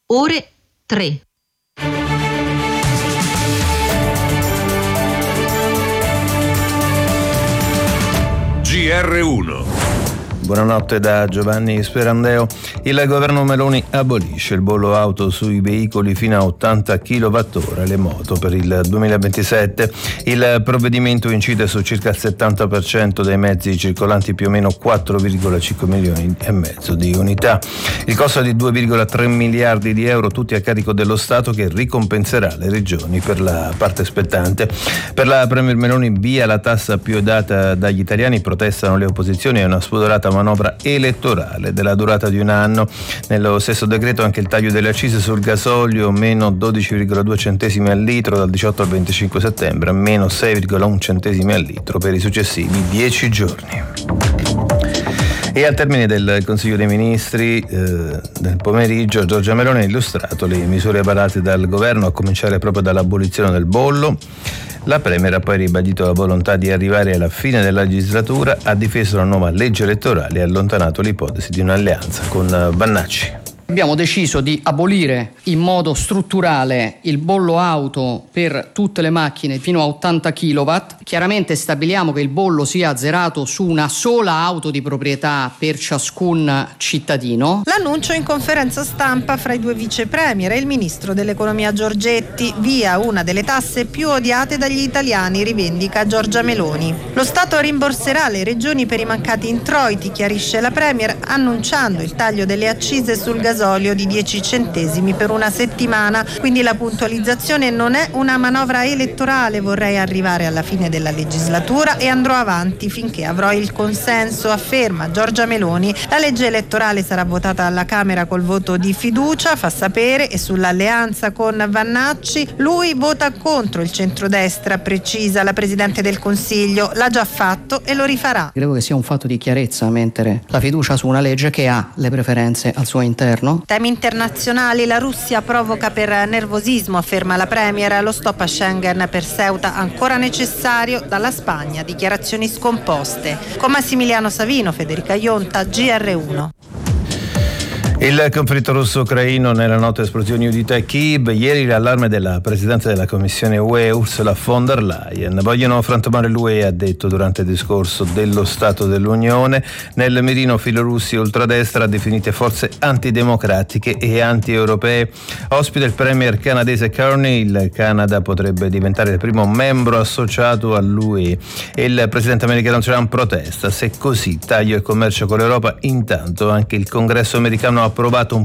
ore 3. GR1. Buonanotte da Giovanni Sperandeo. Il governo Meloni abolisce il bollo auto sui veicoli fino a 80 kWh, le moto, per il 2027. Il provvedimento incide su circa il 70% dei mezzi circolanti, più o meno 4,5 milioni e mezzo di unità. Il costo è di 2,3 miliardi di euro, tutti a carico dello Stato, che ricompenserà le regioni per la parte spettante. Per la Premier Meloni, via la tassa più data dagli italiani, protestano le opposizioni e una spudorata manovra elettorale della durata di un anno. Nello stesso decreto anche il taglio delle accise sul gasolio, meno 12,2 centesimi al litro dal 18 al 25 settembre, meno 6,1 centesimi al litro per i successivi 10 giorni. E al termine del Consiglio dei Ministri del pomeriggio, Giorgia Meloni ha illustrato le misure varate dal governo, a cominciare proprio dall'abolizione del bollo. La Premier ha poi ribadito la volontà di arrivare alla fine della legislatura, ha difeso la nuova legge elettorale e ha allontanato l'ipotesi di un'alleanza con Vannacci. Abbiamo deciso di abolire in modo strutturale il bollo auto per tutte le macchine fino a 80 kW. Chiaramente stabiliamo che il bollo sia azzerato su una sola auto di proprietà per ciascun cittadino. L'annuncio in conferenza stampa fra i due vice premier e il ministro dell'economia Giorgetti. Via una delle tasse più odiate dagli italiani, rivendica Giorgia Meloni. Lo Stato rimborserà le regioni per i mancati introiti, chiarisce la premier, annunciando il taglio delle accise sul gasolio di 10 centesimi per una settimana. Quindi la puntualizzazione non è una manovra elettorale: vorrei arrivare alla fine della legislatura e andrò avanti finché avrò il consenso, afferma Giorgia Meloni. La legge elettorale sarà votata alla Camera col voto di fiducia, fa sapere, e sull'alleanza con Vannacci lui vota contro il centrodestra, precisa la Presidente del Consiglio. L'ha già fatto e lo rifarà. Credo che sia un fatto di chiarezza mettere la fiducia su una legge che ha le preferenze al suo interno. Temi internazionali: la Russia provoca per nervosismo, afferma la Premier. Lo stop a Schengen per Ceuta ancora necessario, dalla Spagna dichiarazioni scomposte. Con Massimiliano Savino, Federica Ionta, GR1. Il conflitto russo-ucraino nella nota esplosioni udite a Kiev. Ieri l'allarme della Presidente della Commissione UE, Ursula von der Leyen. Vogliono frantumare l'UE, ha detto durante il discorso dello Stato dell'Unione. Nel mirino filorussi ultradestra, definite forze antidemocratiche e anti-europee. Ospite il premier canadese Carney. Il Canada potrebbe diventare il primo membro associato all'UE. E il presidente americano Trump protesta: se così taglio il commercio con l'Europa. Intanto anche il Congresso americano ha approvato un